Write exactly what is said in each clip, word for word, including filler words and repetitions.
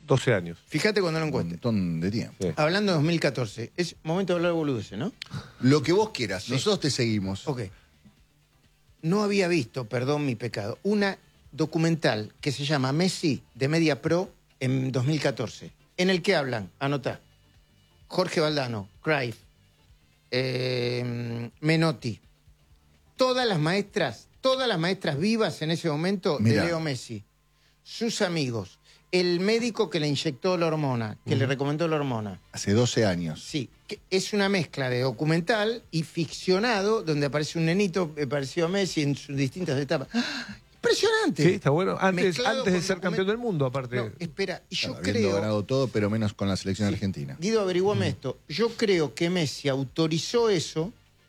doce años. Fíjate cuando lo Un encuentre. montón de tiempo. Sí. Hablando de dos mil catorce, es momento de hablar de boludeces, ¿no? Lo que vos quieras, Sí. nosotros te seguimos. Ok. No había visto, perdón mi pecado, una documental que se llama Messi de Media Pro en dos mil catorce, en el que hablan, anotá, Jorge Valdano, Cruyff, eh, Menotti, todas las maestras, todas las maestras vivas en ese momento Mirá. de Leo Messi, sus amigos, el médico que le inyectó la hormona, que le recomendó la hormona. Hace doce años. Sí, que es una mezcla de documental y ficcionado, donde aparece un nenito eh, parecido a Messi en sus distintas etapas. ¡Ah! Impresionante. Sí, está bueno. Antes, Mezclado antes de con ser document- campeón del mundo, aparte. No, espera, y yo Habiendo creo... ganado todo, pero menos con la selección Sí. argentina. Guido, averiguame esto. Yo creo que Messi autorizó eso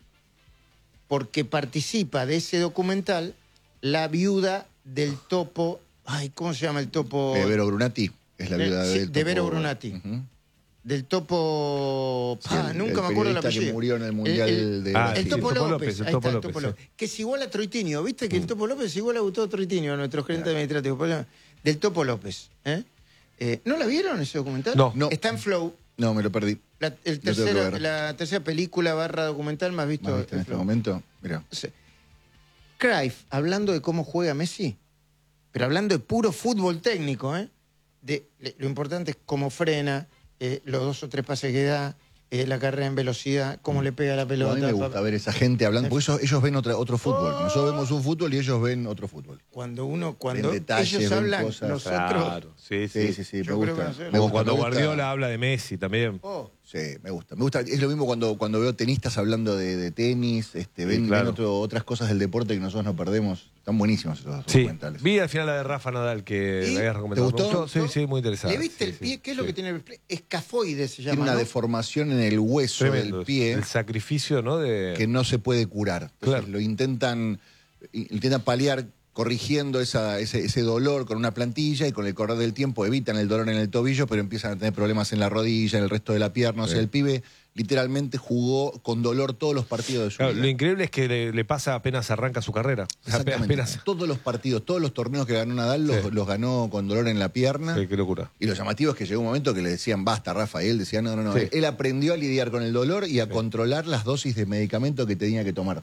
porque participa de ese documental la viuda del topo... Ay, ¿cómo se llama el topo? De Vero Brunati, es la De- viuda sí, del de topo. Vero Brunati. Ujú. Del topo... Sí, Ah, el- nunca el me acuerdo el periodista que apellido. murió en el Mundial de Ah, El Brasil. Topo el Topo López, López, el ahí Topo está, el López, Topo sí. López. Que es igual a Troitinio, ¿viste? Que el Mm. Topo López es igual a Gustavo Troitinio, a nuestro gerente administrativo. Del Topo López. ¿eh? Eh, ¿No la vieron ese documental? No. No. Está en Flow. No, me lo perdí. La, el Lo tengo que tercero, ver. la tercera película barra documental más visto ¿Más viste en en este Flow. momento? Mira. Sí. Cruyff, hablando de cómo juega Messi, pero hablando de puro fútbol técnico, ¿eh? De, le- lo importante es cómo frena, eh, los dos o tres pases que da, eh, la carrera en velocidad, cómo le pega la pelota. A mí me gusta ver esa gente hablando, porque ellos, ellos ven otra, otro fútbol. Oh. Nosotros vemos un fútbol y ellos ven otro fútbol. Cuando uno, cuando Ven detalles, ellos ven hablan, cosas. nosotros... Claro, sí, sí. Sí, sí, sí, me Yo creo gusta. que no sé. Me Como gusta, cuando me gusta. Guardiola habla de Messi también. Oh, Sí, me gusta. Me gusta. Es lo mismo cuando, cuando veo tenistas hablando de, de tenis, este, Sí, ven, claro. ven otro- otras cosas del deporte que nosotros no perdemos. Están buenísimos esos Sí, documentales. vi al final la de Rafa Nadal que ¿Y? le habías recomendado. ¿Te gustó? ¿Me Sí, sí, muy interesante. ¿Le viste Sí, el sí, pie? ¿Qué es lo sí. que tiene el pie? Escafoide se llama, Tiene una ¿no? deformación en el hueso Tremendo. del pie El sacrificio, ¿no? De... que no se puede curar. Entonces, Claro. lo intentan, intentan paliar corrigiendo esa, ese, ese dolor con una plantilla y con el correr del tiempo evitan el dolor en el tobillo, pero empiezan a tener problemas en la rodilla, en el resto de la pierna. O sea, Sí. el pibe literalmente jugó con dolor todos los partidos de su Claro, vida. lo increíble es que le, le pasa apenas arranca su carrera. O sea, Exactamente. apenas... Todos los partidos, todos los torneos que ganó Nadal los, Sí. los ganó con dolor en la pierna. Sí, qué locura. Y lo llamativo es que llegó un momento que le decían basta, Rafa, y él decía no, no, no. Sí. Él, él aprendió a lidiar con el dolor y a controlar las dosis de medicamento que tenía que tomar.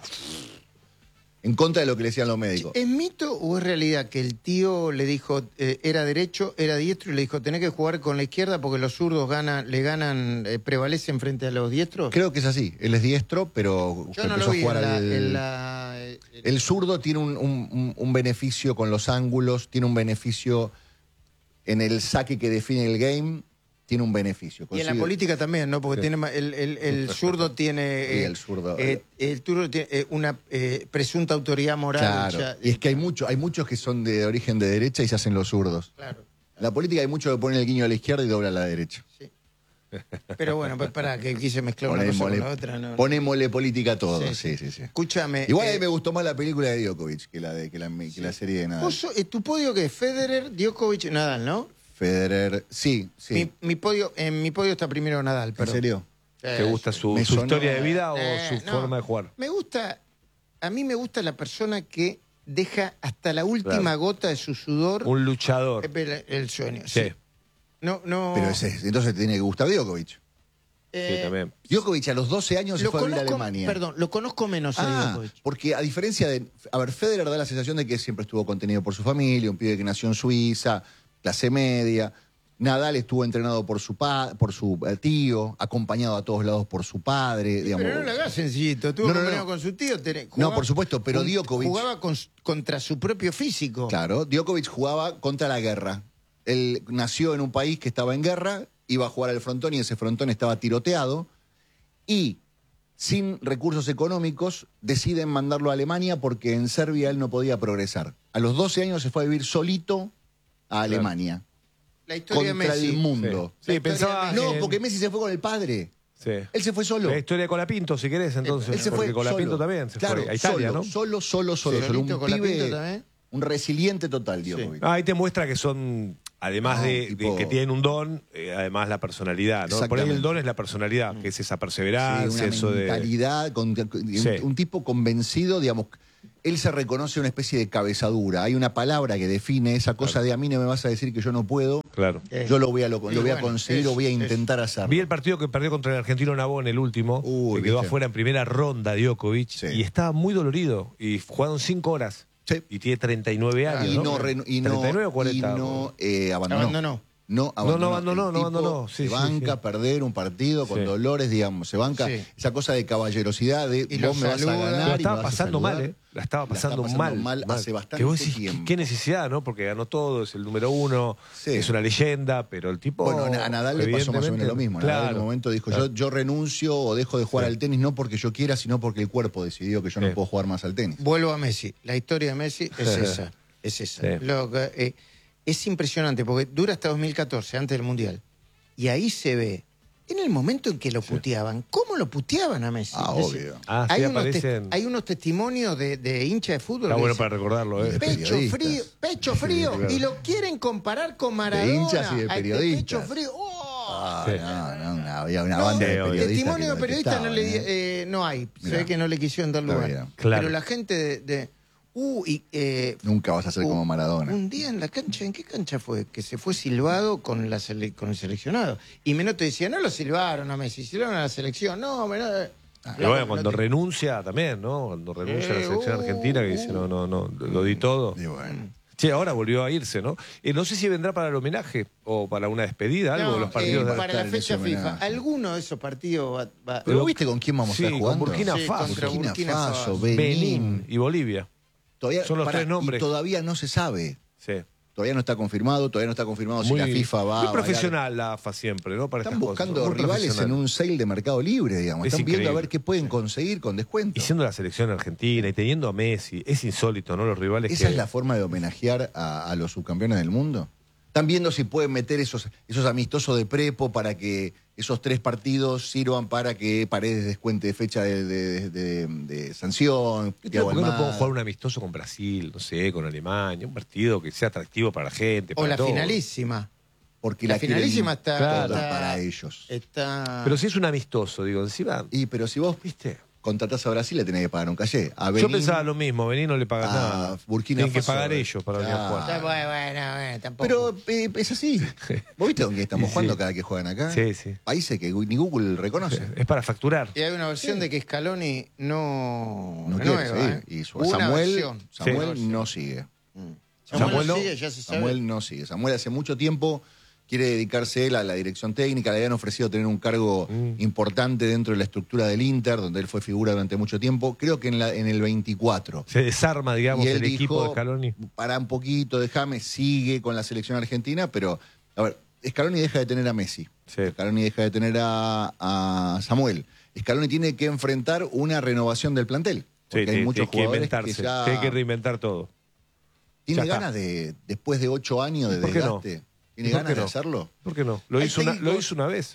En contra de lo que le decían los médicos. ¿Es mito o es realidad que el tío le dijo, eh, era derecho, era diestro y le dijo, tenés que jugar con la izquierda porque los zurdos ganan, le ganan, eh, prevalecen frente a los diestros? Creo que es así. Él es diestro, pero Yo no empezó lo a vi jugar en la... al- en la- eh, El zurdo tiene un, un- un- un beneficio con los ángulos, tiene un beneficio en el saque que define el game, tiene un beneficio. y en la Consigue- política también, ¿no? Porque Sí. tiene ma- el, el, el zurdo tiene... Sí, eh, el zurdo. eh, el zurdo tiene eh, una eh, presunta autoridad moral. Claro. ya- Y es que hay, mucho, hay muchos que son de origen de derecha y se hacen los zurdos. Claro, En la política hay muchos que ponen el guiño a la izquierda y dobla a la derecha. sí. Pero bueno, pues para que quise mezclar una cosa Ponémosle, con la otra. No, ponémosle política a todo. Sí, Sí, sí, sí. Escúchame. Igual a eh, mí me gustó más la película de Djokovic que la, de, que la, que la serie de Nadal. vos sos- eh, ¿Tu podio qué es? Federer, Djokovic, Nadal, ¿no? Federer, sí, sí. Mi, mi podio, en mi podio está primero Nadal, ¿En perdón. serio? ¿Te gusta su, Me su sonó- historia de vida o Eh, su no. forma de jugar? Me gusta, a mí me gusta la persona que deja hasta la última Claro. gota de su sudor Un luchador. el, el sueño. Sí, Sí. No, no. Pero ese, entonces te tiene que gustar Djokovic. eh, sí, también. Djokovic a los doce años se Lo fue a vivir a conozco, Alemania. perdón, lo conozco menos a Ah, Djokovic. porque a diferencia de... A ver, Federer da la sensación de que siempre estuvo contenido por su familia, un pibe que nació en Suiza, clase media. Nadal estuvo entrenado por su pa- por su eh, tío, acompañado a todos lados por su padre. Digamos. Pero no lo hagas sencillito, estuvo No, no, no. acompañado con su tío. tenés- No, jugaba- por supuesto, pero con- Djokovic- Jugaba con- contra su propio físico. Claro, Djokovic jugaba contra la guerra. Él nació en un país que estaba en guerra, iba a jugar al frontón y ese frontón estaba tiroteado. Y sin recursos económicos deciden mandarlo a Alemania porque en Serbia él no podía progresar. A los doce años se fue a vivir solito a Alemania. La historia Contra de Messi. el mundo. Sí, La pensaba. historia No, en- porque Messi se fue con el padre. Sí. Él se fue solo. La historia de Colapinto, si querés, entonces. Él se porque fue Colapinto solo. también se Claro, fue a Italia, solo, ¿no? Solo, solo, solo, Sí. solo. Solito Un con la pibe, Pinto también. un resiliente total, Djokovic. Ah, ahí te muestra que son, además No, de, tipo- de que tienen un don, eh, además la personalidad, ¿no? Por ahí el Exactamente. don es la personalidad, que es esa perseverancia, Sí, una eso de... mentalidad, con- con- Sí. un, un tipo convencido, digamos, él se reconoce una especie de cabezadura. Hay una palabra que define esa cosa Claro. de a mí no me vas a decir que yo no puedo. Claro. Eh, Yo lo voy a, lo, y lo voy a bueno, conseguir es- o voy a es- intentar hacerlo. Vi el partido que perdió contra el argentino Nabón, el último, Uy, que quedó viste. afuera en primera ronda Djokovic, Sí. y estaba muy dolorido. Y jugaron cinco horas. Sí. Y tiene treinta y nueve años. Y ¿no? no, renu- y no, treinta y nueve o cuarenta. y no, eh, abandonó. Abandonó. No abandonó. No, no abandonó, El no tipo abandonó. Sí, se sí, banca sí. perder un partido con Sí. dolores, digamos. Se banca Sí. esa cosa de caballerosidad de Y vos lo me vas a saluda. ganar. La y me estaba vas a pasando saludar. mal, ¿eh? La estaba La está pasando, pasando mal, mal hace bastante Que vos decís, tiempo. qué necesidad, ¿no? Porque ganó todo, es el número uno, Sí. es una leyenda, pero el tipo... Bueno, a Nadal le pasó más o menos lo mismo. Nadal en Claro. un momento dijo, Claro. yo, yo renuncio o dejo de jugar Sí. al tenis no porque yo quiera, sino porque el cuerpo decidió que yo Sí. no puedo jugar más al tenis. Vuelvo a Messi. La historia de Messi es esa. Es esa. Sí. Lo que, eh, es impresionante porque dura hasta dos mil catorce, antes del Mundial. Y ahí se ve, en el momento en que lo puteaban, ¿cómo lo puteaban a Messi? Ah, Es obvio. Ah, sí, hay, unos te- aparecen... hay unos testimonios de, de hinchas de fútbol. Está que bueno dicen, para recordarlo, ¿eh? De Pecho periodistas. frío, pecho frío, claro. y lo quieren comparar con Maradona. hinchas y de a este periodistas. pecho frío. ¡Oh! Ah, Sí. no, no, una- había una No, banda de sí, obvio. periodistas. testimonio que de lo periodistas no, le, di- detestaban, ¿eh? eh, no hay. Se Mirá. ve que no le quisieron dar Está lugar. bien. Claro. Pero la gente de. de- uh, y, eh, Nunca vas a ser un- como Maradona. Un día en la cancha, ¿en qué cancha fue? Que se fue silbado con, la sele- con el seleccionado. Y Menotti decía, no lo silbaron a Messi, silbaron a la selección. No, Menotti. Pero bueno, cuando renuncia también, ¿no? Cuando renuncia a la Eh, selección uh, argentina, que dice, no, no, no, lo di todo. Y bueno. Sí, ahora volvió a irse, ¿no? Eh, no sé si vendrá para el homenaje o para una despedida, algo No, de los partidos eh, de... para la estar en ese fecha FIFA, homenaje. alguno de esos partidos va, va- Pero ¿viste con quién vamos Sí, a estar con jugando? Burkina Sí, Faso. contra Burkina Burkina Faso, Faso. Benín. Benín y Bolivia. Todavía, Son los tres nombres. Y todavía no se sabe. Sí. Todavía no está confirmado, todavía no está confirmado Muy, si la FIFA va muy a avalar. profesional la A F A siempre, ¿no? Para Están estas cosas. buscando Muy rivales en profesional. un sale de Mercado Libre, digamos. Es Están viendo a increíble. ver qué pueden conseguir con descuento. Y siendo la selección argentina y teniendo a Messi, es insólito, ¿no? Los rivales ¿Esa que... es la forma de homenajear a, a los subcampeones del mundo? Están viendo si pueden meter esos, esos amistosos de prepo para que esos tres partidos sirvan para que Paredes descuente fecha de, de- de- de sanción. ¿Por qué Thiago no Almada. puedo jugar un amistoso con Brasil, no sé, con Alemania? Un partido que sea atractivo para la gente, o para la todos. finalísima. Porque La la, quieren finalísima está, Claro. está- para ellos. está- Pero si es un amistoso, digo, encima... Y pero si vos ¿Viste? contratás a Brasil le tenés que pagar un caché. A Yo Benín, pensaba lo mismo, Benín no le paga a nada. Burkina Tienen que Faso, pagar eh. ellos para venir a Claro. jugar. Está bueno, bueno, bueno, tampoco. Pero eh, es así. ¿Vos viste con qué estamos Y sí. jugando cada que juegan acá? Sí, sí. Países que ni Google reconoce. Es para facturar. Y hay una versión de que Scaloni no, No quiere renueva, seguir. ¿eh? Y su- Una Samuel, versión. Samuel Sí. no sigue. Samuel, Samuel no no. sigue, ya se sabe. Samuel no sigue. Samuel hace mucho tiempo quiere dedicarse él a la dirección técnica. Le habían ofrecido tener un cargo Mm. importante dentro de la estructura del Inter, donde él fue figura durante mucho tiempo. Creo que en, la, en el veinticuatro. Se desarma, digamos, Y él el equipo dijo, de Scaloni. para un poquito, déjame, sigue con la selección argentina, pero, a ver, Scaloni deja de tener a Messi. Sí. Scaloni deja de tener a, a Samuel. Scaloni tiene que enfrentar una renovación del plantel. Porque Sí, hay tiene- muchos tiene que jugadores que inventarse, ya tiene que reinventar todo. tiene ya está. ganas de, después de ocho años de ¿Por qué no? desgaste, tiene ¿Por ganas qué de no? hacerlo. ¿Por qué no? Lo, Hay hizo una, técnicos- lo hizo una vez.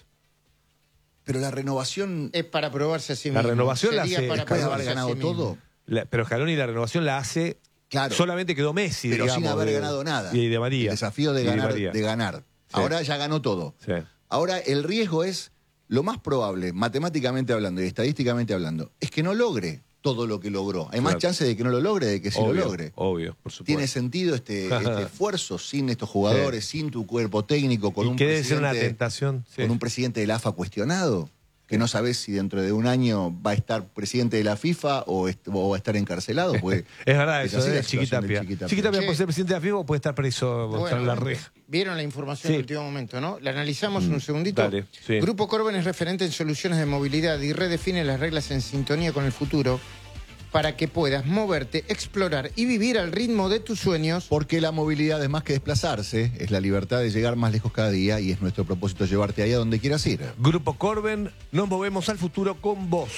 Pero la renovación, Es para probarse a sí La mismo. renovación la Sería hace- para después de haber probarse a ganado sí mismo. todo, La- pero Scaloni la renovación la hace... claro, Solamente quedó Messi, pero digamos, sin haber de- ganado nada. Y de María. El desafío de Y de ganar. María. De ganar. Sí. Ahora ya ganó todo. Sí. Ahora el riesgo es, lo más probable, matemáticamente hablando y estadísticamente hablando, es que no logre todo lo que logró. Hay más Claro. chance de que no lo logre de que sí obvio, lo logre. obvio, por supuesto. Tiene sentido este, este esfuerzo sin estos jugadores, sin tu cuerpo técnico, con y un que debe ser una presidente- tentación. Sí. con un presidente de la A F A cuestionado, que no sabes si dentro de un año va a estar presidente de la FIFA o, est- o va a estar encarcelado. Pues, Es verdad es eso, así ¿eh? la situación de Chiquitapia. Chiquitapia. Chiquitapia Che. puede ser presidente de la FIFA o puede estar preso Bueno, tras la reja. Vieron la información Sí. en el último momento, ¿no? La analizamos un segundito. dale, sí. Grupo Corben es referente en soluciones de movilidad y redefine las reglas en sintonía con el futuro para que puedas moverte, explorar y vivir al ritmo de tus sueños. Porque la movilidad es más que desplazarse, es la libertad de llegar más lejos cada día y es nuestro propósito llevarte ahí a donde quieras ir. Grupo Corben, nos movemos al futuro con vos.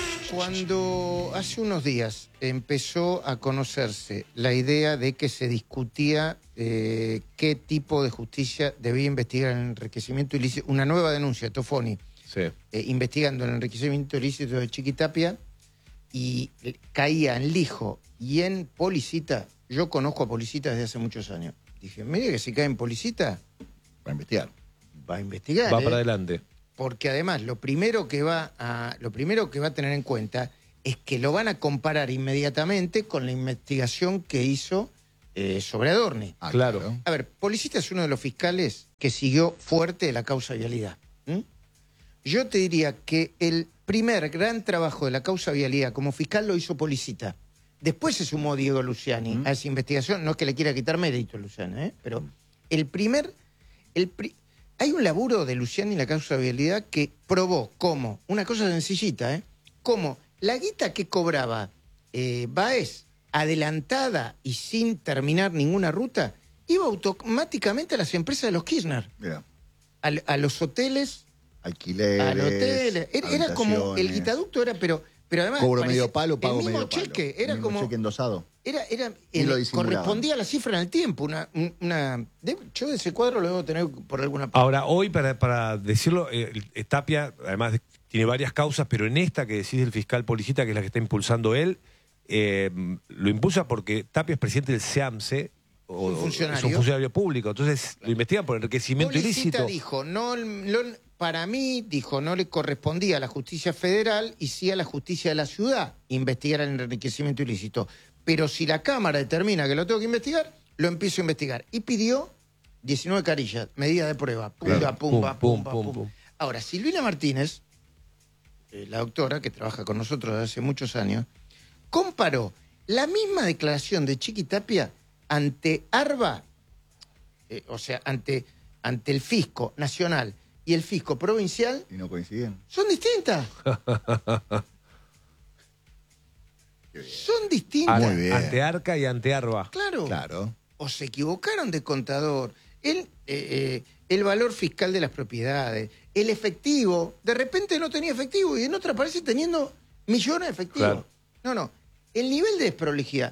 Cuando hace unos días empezó a conocerse la idea de que se discutía eh, qué tipo de justicia debía investigar el enriquecimiento ilícito, una nueva denuncia, Tofoni, Sí. eh, investigando el enriquecimiento ilícito de Chiquitapia, y eh, caía en Lijo y en Policita. Yo conozco a Policita desde hace muchos años. Dije, mire que si cae en Policita, Para investigar. va a investigar. Va ¿eh? para adelante. Porque además lo primero que va a lo primero que va a tener en cuenta es que lo van a comparar inmediatamente con la investigación que hizo eh, sobre Adorni. Ah, Claro. A ver, Policita es uno de los fiscales que siguió fuerte la causa vialidad. ¿Mm? Yo te diría que el primer gran trabajo de la causa vialidad como fiscal lo hizo Policita. Después se sumó Diego Luciani ¿Mm? a esa investigación. No es que le quiera quitar mérito a Luciani, ¿eh? Pero el primer... El pri- Hay un laburo de Luciani en la causa vialidad que probó cómo, una cosa sencillita, ¿eh? Cómo la guita que cobraba eh, Báez, adelantada y sin terminar ninguna ruta, iba automáticamente a las empresas de los Kirchner, Mira, a, a los hoteles, alquileres, a los hoteles. Era, era como, el habitaciones. guitaducto era, pero, pero además... Cobro parecía- medio palo, pago el mismo medio palo. cheque, era El mismo como... cheque endosado. Era, era, Y lo el- disimulaban. correspondía a la cifra en el tiempo. Una, un- una, de- yo ese cuadro lo debo tener por alguna parte. Ahora, hoy, para, para decirlo, eh, el- Tapia, además, de- tiene varias causas, pero en esta que decís el fiscal Policita, que es la que está impulsando él, eh, lo impulsa porque Tapia es presidente del SEAMSE, o, Un funcionario. es un funcionario público, entonces lo investigan por enriquecimiento Policita ilícito. dijo, no, lo- para mí, dijo, no le correspondía a la justicia federal y sí a la justicia de la ciudad investigar el enriquecimiento ilícito. Pero si la Cámara determina que lo tengo que investigar, lo empiezo a investigar. Y pidió diecinueve carillas, medida de prueba. Pumba, Claro. pumba, Pum, pumba, pum, pum. pum, pum. Ahora, Silvina Martínez, eh, la doctora que trabaja con nosotros desde hace muchos años, comparó la misma declaración de Chiqui Tapia ante ARBA, eh, o sea, ante, ante el fisco nacional y el fisco provincial, ¿Y no coinciden? son distintas. Son distintas. Muy bien. Ante Arca y ante Arba. Claro. Claro. O se equivocaron de contador. El, eh, eh, el valor fiscal de las propiedades, el efectivo, de repente no tenía efectivo y en otra aparece teniendo millones de efectivos. Claro. No, no. El nivel de desprolijidad,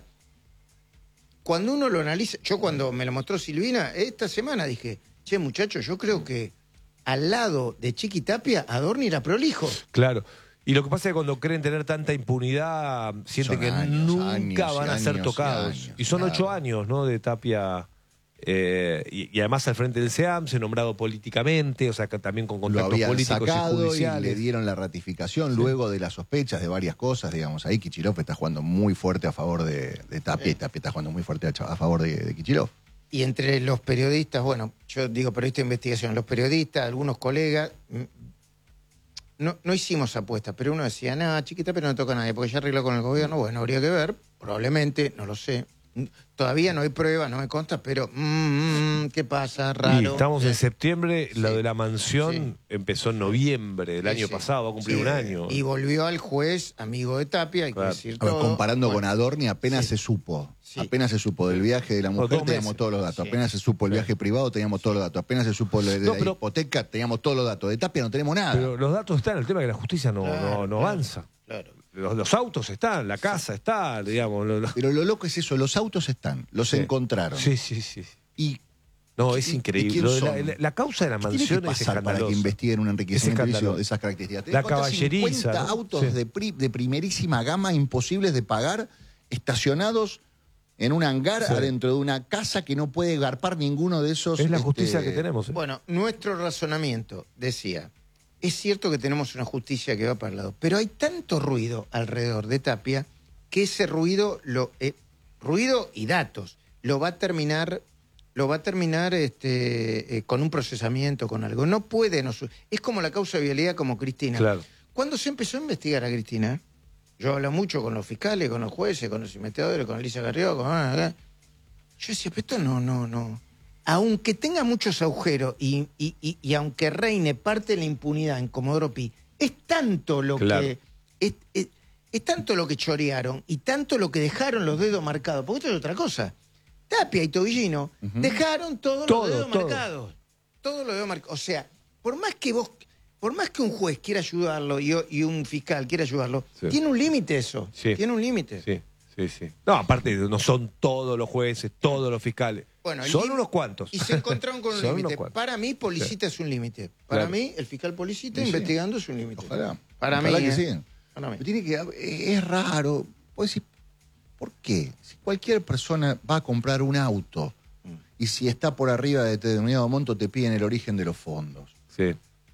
cuando uno lo analiza, yo cuando me lo mostró Silvina, esta semana dije, che, muchachos, yo creo que al lado de Chiqui Tapia, Adorni era prolijo. Claro. Y lo que pasa es que cuando creen tener tanta impunidad, sienten Son que años, nunca años, van a ser años y tocados. años, y son claro. ocho años, ¿no? De Tapia. eh, y, y además al frente del SEAMSE, nombrado políticamente, o sea, que también con Lo contactos habían políticos y sacado y, judiciales. le dieron la ratificación luego de las sospechas de varias cosas, digamos. Ahí Kichilov está jugando muy fuerte a favor de, de Tapia y Tapia está jugando muy fuerte a, a favor de, de Kichilov. Y entre los periodistas, bueno, yo digo periodista de investigación, los periodistas, algunos colegas, mm, no, no hicimos apuestas, pero uno decía, nada, Chiquita, pero no toca a nadie, porque ya arregló con el gobierno. Bueno, habría que ver, probablemente, no lo sé. Mm, Todavía no hay pruebas, no me consta, pero mm, mm, ¿qué pasa? Raro. Y estamos en Eh, septiembre, lo sí, de la mansión empezó en noviembre del Sí, año sí. pasado, va a cumplir Sí. un año. Y volvió al juez, amigo de Tapia, hay Claro. que decir A ver, todo. comparando Bueno, con Adorni, apenas sí. se supo. Sí. Apenas se supo del viaje de la mujer, dos teníamos meses. todos los datos. Sí. Apenas se supo el viaje privado, teníamos todos los datos. Apenas se supo lo de No, la pero- hipoteca, teníamos todos los datos. De Tapia no tenemos nada. Pero los datos están, el tema es que la justicia no, Claro, no, no claro, avanza. Claro. Los, los autos están, la casa está, digamos. lo- lo- Pero lo loco es eso, los autos están, los Sí. encontraron. Sí, sí, sí. Y No, es ¿Y- y increíble. quién Lo de la, son? la- la causa de la ¿qué tiene que mansión es pasar para que escandalosa. investiguen un enriquecimiento Es ilícito escandaloso. de esas características? La Tenés que contar caballeriza, cincuenta ¿no? autos Sí. de, pri- de primerísima gama imposibles de pagar, estacionados en un hangar Sí. adentro de una casa que no puede garpar ninguno de esos. Es la este, justicia que tenemos. ¿eh? Bueno, nuestro razonamiento decía, es cierto que tenemos una justicia que va para el lado, pero hay tanto ruido alrededor de Tapia que ese ruido, lo, eh, ruido y datos, lo va a terminar, lo va a terminar este, eh, con un procesamiento, con algo. No puede, no su- es como la causa de vialidad como Cristina. Claro. Cuando se empezó a investigar a Cristina, yo hablo mucho con los fiscales, con los jueces, con los investigadores, con Elisa Garrido, con... Yo decía, pero esto no, no, no. Aunque tenga muchos agujeros y, y, y, y aunque reine parte de la impunidad en Comodoro Pi, es tanto lo Claro. que... Es, es- es tanto lo que chorearon y tanto lo que dejaron los dedos marcados. Porque esto es otra cosa. Tapia y Tobillino dejaron todos Todo, los dedos todo. marcados. Todos los dedos marcados. O sea, por más que vos... Por más que un juez quiera ayudarlo y, y un fiscal quiera ayudarlo, Sí. tiene un límite eso. Sí. Tiene un límite. Sí, sí, sí. No, aparte, no son todos los jueces, todos los fiscales. Bueno, el son límite- unos cuantos. Y se encontraron con un Son unos límite. cuantos. Para mí, Policita es un límite. Para Claro. mí, el fiscal Policita Sí, sí. investigando es un límite. Ojalá. Para Ojalá mí. que ¿eh? sí. Para mí. Pero tiene que, es raro. Puedes decir, ¿por qué? Si cualquier persona va a comprar un auto y si está por arriba de determinado monto te piden el origen de los fondos. Sí.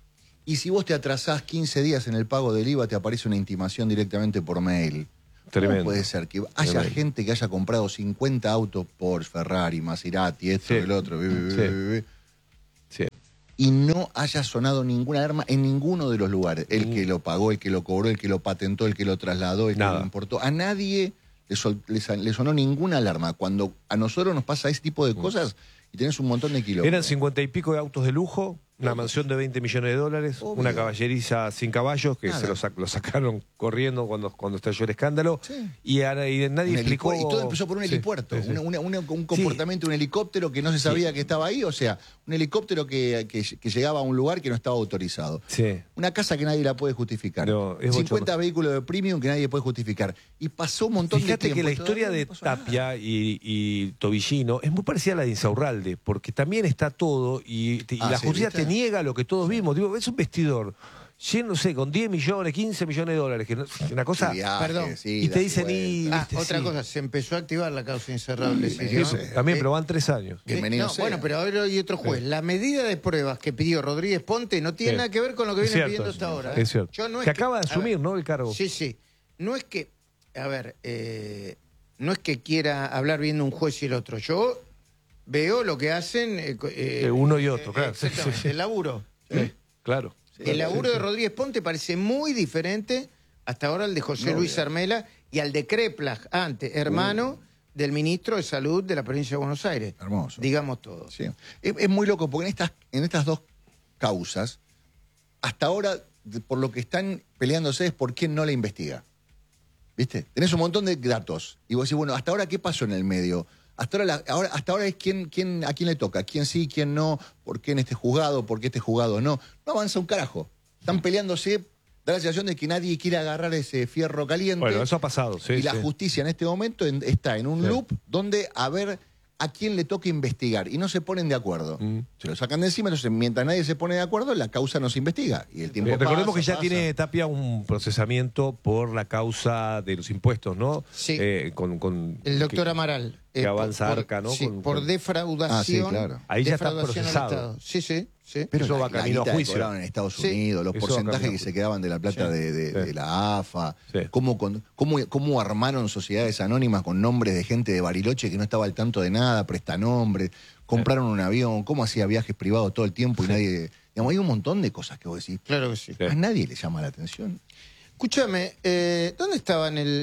Y si vos te atrasás quince días en el pago del I V A, te aparece una intimación directamente por mail. Tremendo. ¿Cómo puede ser que haya Tremendo. gente que haya comprado cincuenta autos Porsche, Ferrari, Maserati, esto, Sí. el otro, Sí. Sí. y no haya sonado ninguna alarma en ninguno de los lugares? El Mm. que lo pagó, el que lo cobró, el que lo patentó, el que lo trasladó, el que Nada. lo importó. A nadie le, sol- le sa- le sonó ninguna alarma. Cuando a nosotros nos pasa ese tipo de cosas y tenés un montón de kilómetros. Eran cincuenta y pico de autos de lujo, una mansión de veinte millones de dólares, Obvio. una caballeriza sin caballos, que Nada. se lo, sac- lo sacaron corriendo cuando, cuando estalló el escándalo. Sí. Y, ahora- y nadie Un explicó. helipu- y todo empezó por un Sí, helipuerto, sí, sí. una- una- una- un comportamiento de un helicóptero que no se sabía que estaba ahí, o sea, un helicóptero que, que- que llegaba a un lugar que no estaba autorizado. Sí. Una casa que nadie la puede justificar. No, es cincuenta bochorno. vehículos de premium que nadie puede justificar. Y pasó un montón Fíjate de tiempo. que la y todavía historia no de pasó nada. Tapia y, y Tobillino es muy parecida a la de Insaurralde, porque también está todo y, te- y Ah, la sí, justicia ¿viste? te niega lo que todos vimos. Digo, es un vestidor lleno, no sé, con diez millones, quince millones de dólares, que no- una cosa. Sí, viaje, Perdón. sí, Y te das dicen, vuelta. y- Ah, viste, otra sí. cosa, se empezó a activar la causa incerrable. Sí, sí, sí, ¿no? sí. También, Eh, pero van tres años. eh, Bienvenido no, sea. bueno, pero ahora hay otro juez. La medida de pruebas que pidió Rodríguez Ponte no tiene Sí. nada que ver con lo que Es viene cierto, pidiendo es hasta cierto. ahora. ¿eh? Es cierto. Yo no es Que acaba de a ver, asumir, ¿no? El cargo. Sí, sí. No es que, a ver, eh, no es que quiera hablar bien de un juez y el otro. Yo veo lo que hacen. eh, eh, Eh, uno y otro, claro. Sí, Exactamente, sí, sí. el laburo. Sí, claro. El laburo de Rodríguez Ponte parece muy diferente hasta ahora al de José No, Luis bien. Armela y al de Kreplach, antes, hermano del ministro de Salud de la provincia de Buenos Aires. Hermoso. Digamos todo. Sí. Es, es muy loco porque en estas, en estas dos causas, hasta ahora, de- por lo que están peleándose es por quién no la investiga. ¿Viste? Tenés un montón de datos. Y vos decís, bueno, hasta ahora, ¿qué pasó en el medio? Hasta ahora, la- ahora, hasta ahora es quién, quién, a quién le toca, quién sí, quién no, por qué en este juzgado, por qué este juzgado no. No avanza un carajo. Están peleándose, da la sensación de que nadie quiere agarrar ese fierro caliente. Bueno, eso ha pasado, sí. y la sí. justicia en este momento en- está en un Sí. loop donde a ver a quién le toca investigar y no se ponen de acuerdo. Mm. Se lo sacan de encima, entonces mientras nadie se pone de acuerdo, la causa no se investiga. Y el tiempo Eh, Recordemos pasa, que ya pasa. tiene Tapia un procesamiento por la causa de los impuestos, ¿no? Sí. Eh, con, con- El doctor que- Amaral. que avanza por, Arca, ¿no? Sí, Con- por con- defraudación. Ah, sí, claro. Ahí ya está defraudación al procesado. Estado. Sí, sí, sí. Pero Eso la- va la camino a guita que juicio. cobraban en Estados Sí. Unidos, los Eso va porcentajes camino a que se juicio. quedaban de la plata Sí. de, de- Sí. de la A F A, Sí. cómo, con- cómo, cómo armaron sociedades anónimas con nombres de gente de Bariloche que no estaba al tanto de nada, prestanombres, compraron un avión, cómo hacía viajes privados todo el tiempo y nadie... Digamos, hay un montón de cosas que vos decís. Claro que sí. Sí. A nadie le llama la atención. Escúchame, eh, ¿dónde estaban el,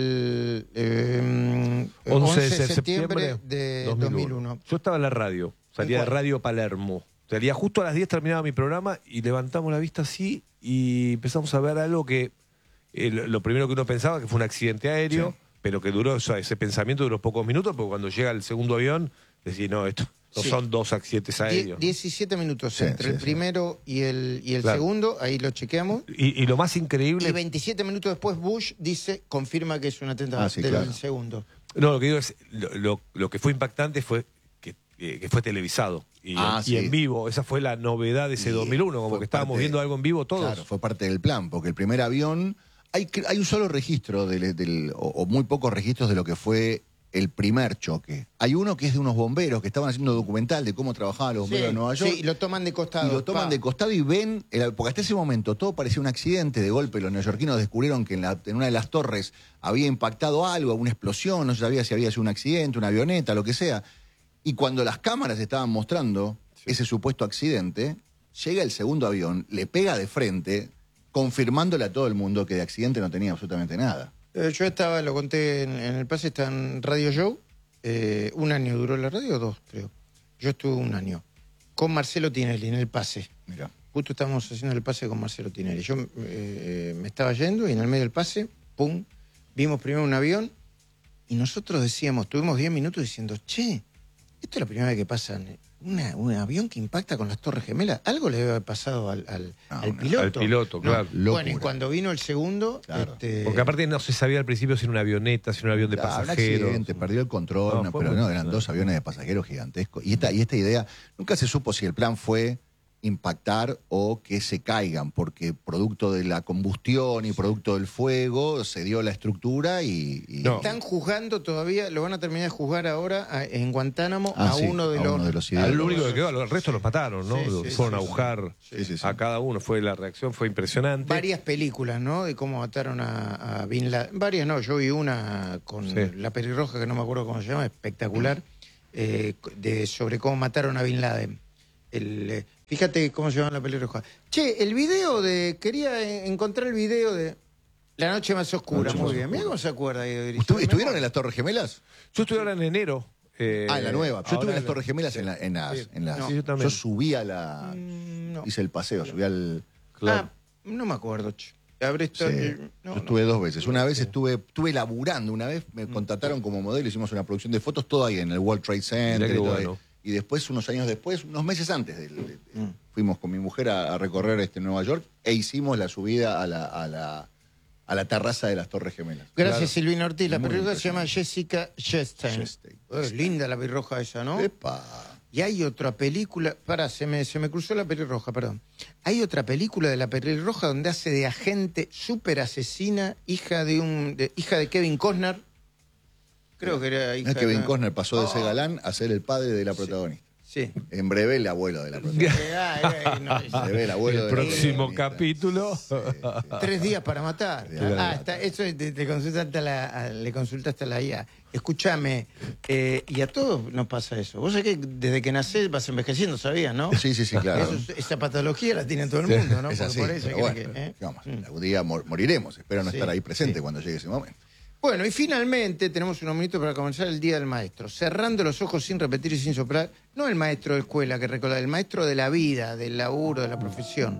el eh, once de septiembre de dos mil uno. dos mil uno? Yo estaba en la radio, salía ¿En de cuál? Radio Palermo. Salía justo a las diez, terminaba mi programa y levantamos la vista así y empezamos a ver algo que eh, lo lo primero que uno pensaba que fue un accidente aéreo, Sí. pero que duró, o sea, ese pensamiento duró pocos minutos, porque cuando llega el segundo avión, decís, no, esto no Sí. son dos accidentes Die- aéreos. ¿no? diecisiete minutos Sí, entre sí, el sí. primero y el, y el Claro. segundo, ahí lo chequeamos. Y, y lo más increíble... Y veintisiete minutos después Bush dice, confirma que es un atentado Ah, sí, del claro. segundo. No, lo que digo es, lo, lo- lo que fue impactante fue que, eh, que fue televisado y, Ah, y sí. en vivo. Esa fue la novedad de ese Y dos mil uno, como fue que estábamos parte- viendo algo en vivo todos. Claro, fue parte del plan, porque el primer avión... Hay, cre- hay un solo registro, del, del- o, o muy pocos registros de lo que fue el primer choque. Hay uno que es de unos bomberos que estaban haciendo documental de cómo trabajaban los bomberos Sí, de Nueva York. sí, y lo toman de costado. Y lo toman pa. de costado y ven, el- porque hasta ese momento todo parecía un accidente. De golpe los neoyorquinos descubrieron que en, la- en una de las torres había impactado algo, una explosión, no se sabía si había sido un accidente, una avioneta, lo que sea. Y cuando las cámaras estaban mostrando ese supuesto accidente, llega el segundo avión, le pega de frente, confirmándole a todo el mundo que de accidente no tenía absolutamente nada. Eh, yo estaba, lo conté en, en el pase, está en Radio Show. Eh, un año duró la radio, o dos, creo. Yo estuve un año con Marcelo Tinelli en el pase. Mira. Justo estábamos haciendo el pase con Marcelo Tinelli. Yo eh, me estaba yendo y en el medio del pase, pum, vimos primero un avión y nosotros decíamos, tuvimos diez minutos diciendo, che, esto es la primera vez que pasa una- un avión que impacta con las Torres Gemelas. Algo le debe haber pasado al, al- Ah, al una- piloto. al piloto, claro. Bueno, Locura. y cuando vino el segundo, Claro. este, Porque aparte no se sabía al principio si era una avioneta, si era un avión de Ah, un pasajeros. accidente, perdió el control, No, no, fue pero muy- no, eran dos aviones de pasajeros gigantescos. Y esta, y esta idea, nunca se supo si el plan fue impactar o que se caigan, porque producto de la combustión y producto del fuego se dio la estructura y... y- No. Están juzgando todavía, lo van a terminar de juzgar ahora a- en Guantánamo Ah, a, sí, uno de a los, uno de los Al ideólogos. único que quedó, el resto los mataron, ¿no? Sí, Los sí, fueron sí, a buscar sí, sí, sí. a cada uno. Fue la reacción fue impresionante. varias películas, ¿no? De cómo mataron a, a Bin Laden. Varias no, yo vi una con Sí. la pelirroja, que no me acuerdo cómo se llama, espectacular, eh, de, sobre cómo mataron a Bin Laden. El, eh, fíjate cómo se llama la pelirroja. Che, el video de... Quería eh, encontrar el video de La noche más oscura. Noche Muy más bien. oscura. Mira cómo se acuerda ahí de ¿Estu- ¿Estuvieron en las Torres Gemelas? Yo estuve ahora en enero. eh, Ah, en la nueva. Yo ahora estuve en las la- Torres Gemelas sí. en, la- en las... Sí. en las- No. Sí, yo también. yo subí a la... Mm, no. Hice el paseo, subí al... Claro. Ah, no me acuerdo, che. Habré estado- Sí, eh, no, yo no. estuve dos veces. Una vez estuve, estuve laburando, una vez me contrataron como modelo, hicimos una producción de fotos, todo ahí en el World Trade Center. Mirá qué Y, todo bueno. ahí. Y después, unos años después, unos meses antes, del- de- de- Mm. fuimos con mi mujer a, a recorrer este Nueva York e hicimos la subida a la, a la, a la terraza de las Torres Gemelas. Gracias, Claro. Silvina Ortiz. La Muy pelirroja se llama impresionante. Jessica Chastain. Chastain. Eh, linda la pelirroja esa, ¿no? Epa. Y hay otra película, pará, se me, se me cruzó la pelirroja, perdón. Hay otra película de la pelirroja donde hace de agente súper asesina, hija de un de- hija de Kevin Costner. Creo que era hija Es que Ben de... Costner pasó de ser Oh, galán a ser el padre de la protagonista. sí. En breve, el abuelo de la protagonista. Eh, ah, eh, no, Se ve el abuelo El de la próximo protagonista. capítulo. Sí, sí. Tres días para matar. Tres días para Ah, matar. está, eso te, te consultaste a la, a- le consultaste a la I A. Escúchame, eh, y a todos nos pasa eso. Vos sabés que desde que nacés vas envejeciendo, ¿sabías, no? Sí, sí, sí, claro. Eso es- esa patología la tiene todo el mundo, ¿no? Es Porque así, por eso pero hay bueno, que- ¿eh? ¿qué vamos a hacer? Mm. Algún día mor- moriremos. Espero no Sí, estar ahí presente sí. cuando llegue ese momento. Bueno, y finalmente tenemos unos minutos para comenzar el Día del Maestro. Cerrando los ojos sin repetir y sin soplar. No el maestro de escuela que recuerda, el maestro de la vida, del laburo, de la profesión.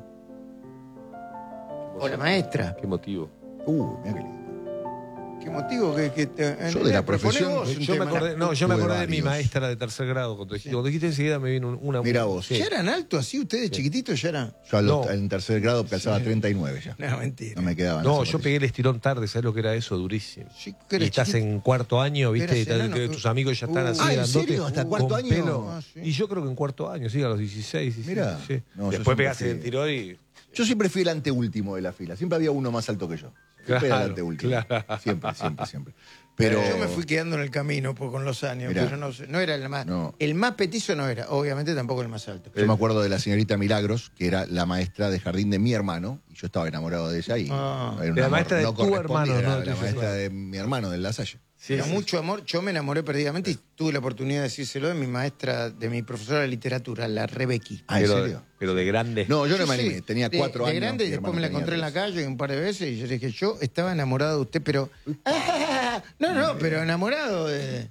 O la maestra. Qué motivo. Uh, mira qué lindo. ¿Qué motivo que, que te, Yo de la proponé profesión, vos un Yo me tema. acordé, no, yo me Tuve acordé de mi varios. maestra de tercer grado. Cuando dijiste, cuando dijiste enseguida me vino una. Mirá vos. Sí. ¿Ya eran altos así ustedes, chiquititos? ¿Ya eran? Yo a los- No. en tercer grado calzaba treinta y nueve ya. No, mentira. No me quedaban. No, las yo pegué el estirón tarde, ¿sabes lo que era eso? Durísimo. Sí, que Y eras estás chiquito. en cuarto año, ¿viste? Eras Y tal, enano. que tus amigos ya están Uh. así, Ah, ¿en grandotes, serio? ¿Hasta con cuarto año? pelo. Ah, sí. Y yo creo que en cuarto año, sí, a los dieciséis. diecisiete, Mirá. sí. No, yo Después siempre pegaste el fui- tirón y. Yo siempre fui el anteúltimo de la fila. Siempre había uno más alto que yo. Siempre era el Claro, anteúltimo. claro. Siempre, siempre, siempre. Pero Yo me fui quedando en el camino pues, con los años, Mirá. pero no, sé, no era el más. No. El más petizo no era, obviamente tampoco el más alto. yo me acuerdo de la señorita Milagros, que era la maestra de jardín de mi hermano, y yo estaba enamorado de ella. Y Ah. era un De la amor maestra de no tu correspondido, hermano, era no de la tuyo, maestra claro. de mi hermano, del Lasalle. Era mucho amor. Yo me enamoré perdidamente y tuve la oportunidad de decírselo de mi maestra, de mi profesora de literatura, la Rebequi. Ah, ¿en pero, serio? pero de grande. No, yo no Sí, me sí, animé. Tenía de- cuatro de años. grande y mi después hermano me la tenía encontré en la tres. calle un par de veces y yo le dije, yo estaba enamorado de usted, pero... ¡Ah! No, no, pero enamorado de...